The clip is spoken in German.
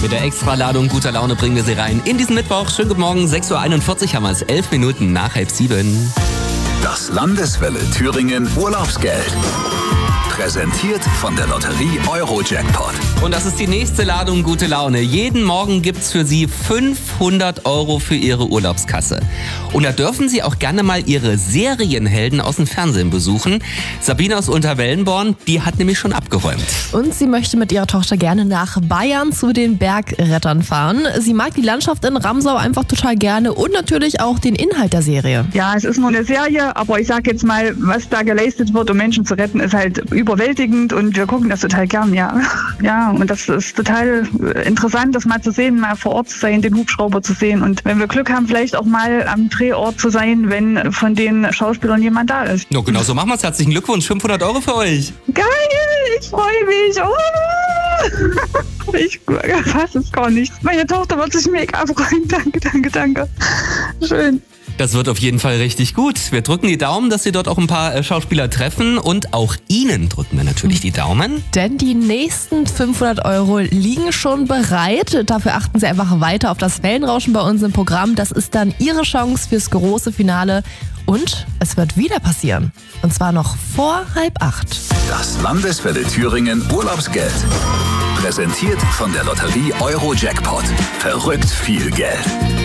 Mit der Extraladung guter Laune bringen wir Sie rein in diesen Mittwoch. Schönen guten Morgen, 6.41 Uhr haben wir es, 11 Minuten nach 6:30. Das Landeswelle Thüringen Urlaubsgeld. Präsentiert von der Lotterie Euro-Jackpot. Und das ist die nächste Ladung gute Laune. Jeden Morgen gibt's für Sie 500 € für Ihre Urlaubskasse. Und da dürfen Sie auch gerne mal Ihre Serienhelden aus dem Fernsehen besuchen. Sabine aus Unterwellenborn, die hat nämlich schon abgeräumt. Und sie möchte mit ihrer Tochter gerne nach Bayern zu den Bergrettern fahren. Sie mag die Landschaft in Ramsau einfach total gerne und natürlich auch den Inhalt der Serie. Ja, es ist nur eine Serie, aber ich sag jetzt mal, was da geleistet wird, um Menschen zu retten, ist halt überwältigend und wir gucken das total gern, ja. Ja, und das ist total interessant, das mal zu sehen, mal vor Ort zu sein, den Hubschrauber zu sehen und wenn wir Glück haben, vielleicht auch mal am Drehort zu sein, wenn von den Schauspielern jemand da ist. Ja, genau so machen wir es. Herzlichen Glückwunsch, 500 € für euch. Geil, ich freue mich. Oh. Ich fasse es gar nicht. Meine Tochter wird sich mega freuen. Danke. Schön. Das wird auf jeden Fall richtig gut. Wir drücken die Daumen, dass Sie dort auch ein paar Schauspieler treffen und auch Ihnen drücken wir natürlich die Daumen. Denn die nächsten 500 € liegen schon bereit. Dafür achten Sie einfach weiter auf das Wellenrauschen bei uns im Programm. Das ist dann Ihre Chance fürs große Finale. Und es wird wieder passieren. Und zwar noch vor 7:30. Das Landeswelle Thüringen Urlaubsgeld. Präsentiert von der Lotterie Euro-Jackpot. Verrückt viel Geld.